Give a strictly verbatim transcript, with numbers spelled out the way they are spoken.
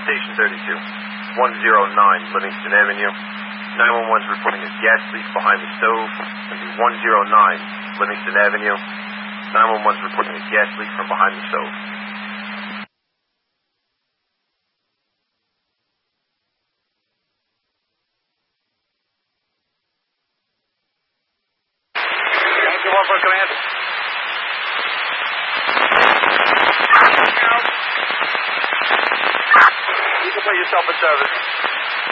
Station thirty-two. one oh nine Livingston Avenue. nine one one's reporting a gas leak behind the stove. one oh nine Livingston Avenue. nine one one's reporting a gas leak from behind the stove. one for command. You can put yourself in service.